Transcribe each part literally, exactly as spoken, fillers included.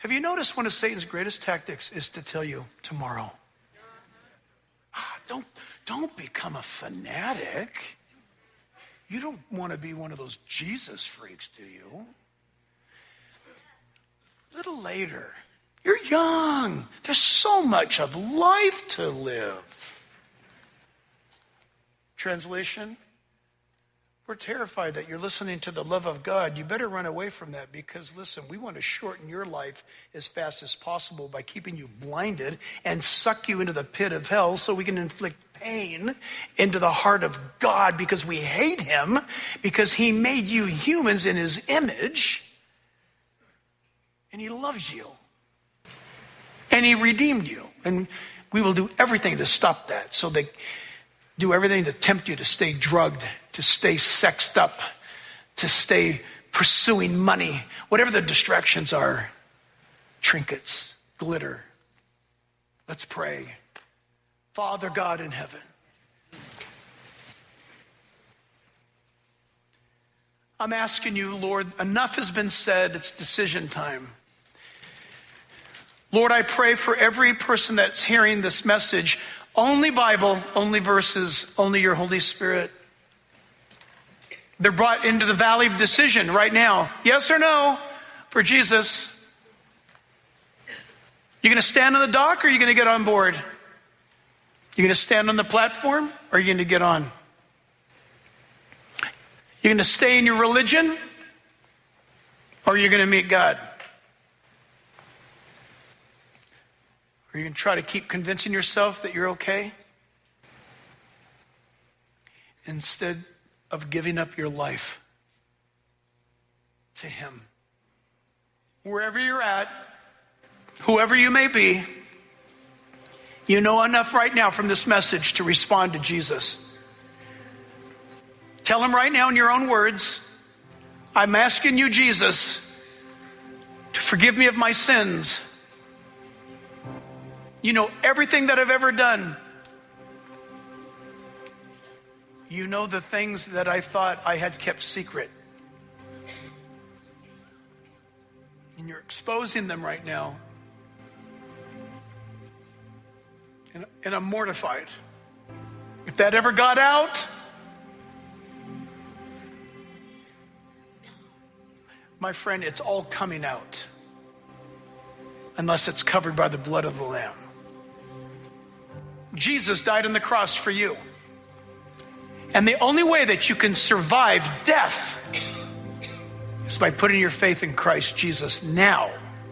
Have you noticed one of Satan's greatest tactics is to tell you tomorrow? Ah, don't, don't become a fanatic. You don't want to be one of those Jesus freaks, do you? A little later, you're young. There's so much of life to live. Translation? We're terrified that you're listening to the love of God. You better run away from that because, listen, we want to shorten your life as fast as possible by keeping you blinded and suck you into the pit of hell so we can inflict pain into the heart of God because we hate him, because he made you humans in his image, and he loves you, and he redeemed you. And we will do everything to stop that, so they do everything to tempt you to stay drugged, to stay sexed up, to stay pursuing money, whatever the distractions are, trinkets, glitter. Let's pray. Father God in heaven, I'm asking you, Lord, enough has been said. It's decision time. Lord, I pray for every person that's hearing this message. Only Bible, only verses, only your Holy Spirit. They're brought into the valley of decision right now. Yes or no for Jesus. You're going to stand on the dock or are you going to get on board? You're going to stand on the platform or are you going to get on? You're going to stay in your religion or are you going to meet God? Are you going to try to keep convincing yourself that you're okay? Instead of giving up your life to him. Wherever you're at, whoever you may be, you know enough right now from this message to respond to Jesus. Tell him right now in your own words, I'm asking you, Jesus, to forgive me of my sins. You know everything that I've ever done. You know the things that I thought I had kept secret. And you're exposing them right now. And, and I'm mortified. If that ever got out, my friend, it's all coming out. Unless it's covered by the blood of the Lamb. Jesus died on the cross for you. And the only way that you can survive death is by putting your faith in Christ Jesus now.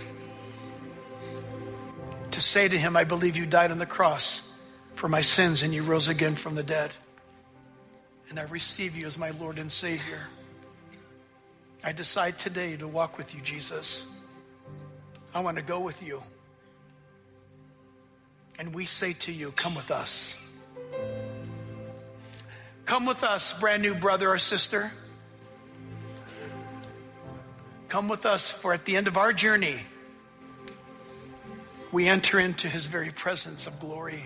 To say to him, I believe you died on the cross for my sins and you rose again from the dead. And I receive you as my Lord and Savior. I decide today to walk with you, Jesus. I want to go with you. And we say to you, come with us. Come with us, brand new brother or sister. Come with us, for at the end of our journey, we enter into his very presence of glory.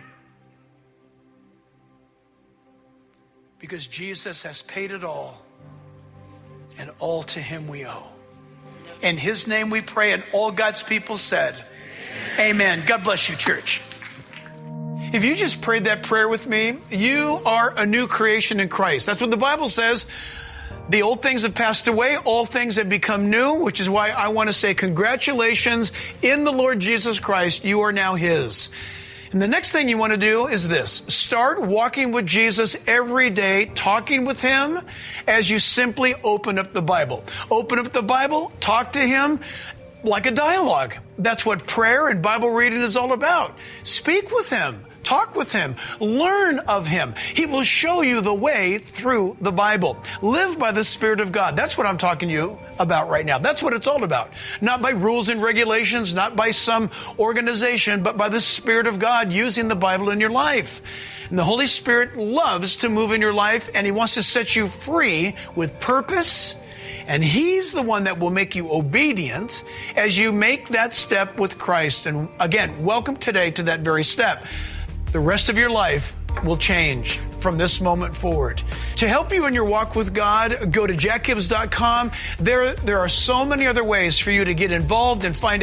Because Jesus has paid it all, and all to him we owe. In his name we pray, and all God's people said, amen. Amen. God bless you, church. If you just prayed that prayer with me, you are a new creation in Christ. That's what the Bible says. The old things have passed away, all things have become new, which is why I want to say congratulations in the Lord Jesus Christ. You are now his. And the next thing you want to do is this. Start walking with Jesus every day, talking with him as you simply open up the Bible. Open up the Bible, talk to him like a dialogue. That's what prayer and Bible reading is all about. Speak with him. Talk with him. Learn of him. He will show you the way through the Bible. Live by the Spirit of God. That's what I'm talking to you about right now. That's what it's all about. Not by rules and regulations, not by some organization, but by the Spirit of God using the Bible in your life. And the Holy Spirit loves to move in your life, and he wants to set you free with purpose. And he's the one that will make you obedient as you make that step with Christ. And again, welcome today to that very step. The rest of your life will change from this moment forward. To help you in your walk with God, go to jack hibbs dot com. There, there are so many other ways for you to get involved and find out